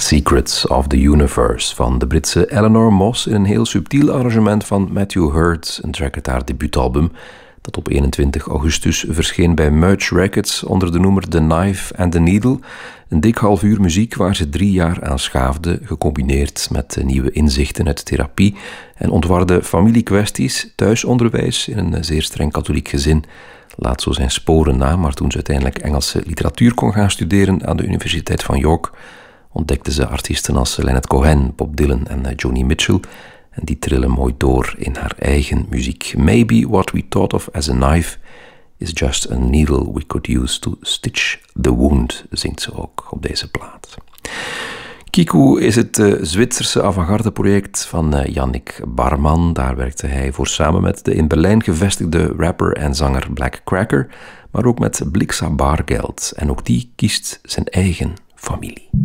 Secrets of the Universe van de Britse Eleanor Moss in een heel subtiel arrangement van Matthew Hurt, een track uit haar debuutalbum dat op 21 augustus verscheen bij Merge Records onder de noemer The Knife and the Needle. Een dik half uur muziek waar ze 3 jaar aan schaafde, gecombineerd met nieuwe inzichten uit therapie en ontwarde familiekwesties. Thuisonderwijs in een zeer streng katholiek gezin laat zo zijn sporen na, maar toen ze uiteindelijk Engelse literatuur kon gaan studeren aan de Universiteit van York, ontdekte ze artiesten als Leonard Cohen, Bob Dylan en Joni Mitchell. En die trillen mooi door in haar eigen muziek. Maybe what we thought of as a knife is just a needle we could use to stitch the wound, zingt ze ook op deze plaat. Kiku is het Zwitserse avant-garde project van Yannick Barman. Daar werkte hij voor samen met de in Berlijn gevestigde rapper en zanger Black Cracker, maar ook met Blixa Bargeld. En ook die kiest zijn eigen familie.